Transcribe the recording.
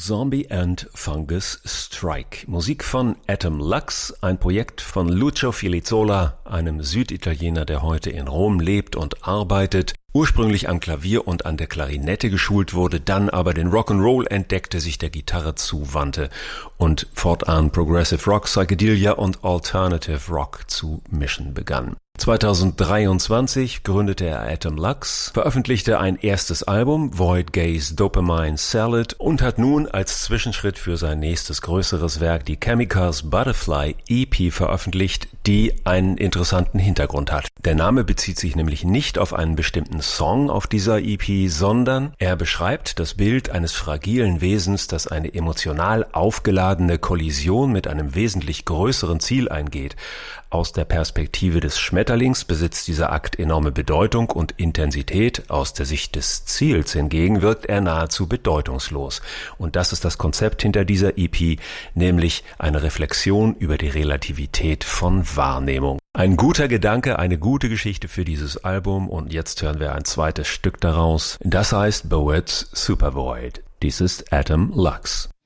Zombie and Fungus Strike. Musik von Atom Lux, ein Projekt von Lucio Filizzola, einem Süditaliener, der heute in Rom lebt und arbeitet. Ursprünglich am Klavier und an der Klarinette geschult wurde, dann aber den Rock'n'Roll entdeckte, sich der Gitarre zuwandte und fortan Progressive Rock, Psychedelia und Alternative Rock zu mischen begann. 2023 gründete er Atom Lux, veröffentlichte ein erstes Album, Void Gaze Dopamine Salad, und hat nun als Zwischenschritt für sein nächstes größeres Werk die Chemicals Butterfly EP veröffentlicht, die einen interessanten Hintergrund hat. Der Name bezieht sich nämlich nicht auf einen bestimmten Song auf dieser EP, sondern er beschreibt das Bild eines fragilen Wesens, das eine emotional aufgeladene Kollision mit einem wesentlich größeren Ziel eingeht. Aus der Perspektive des Schmetterlings besitzt dieser Akt enorme Bedeutung und Intensität, aus der Sicht des Ziels hingegen wirkt er nahezu bedeutungslos. Und das ist das Konzept hinter dieser EP, nämlich eine Reflexion über die Relativität von Wahrnehmung. Ein guter Gedanke, eine gute Geschichte für dieses Album, und jetzt hören wir ein zweites Stück daraus. Das heißt Boet's Supervoid. Dies ist Atom Lux.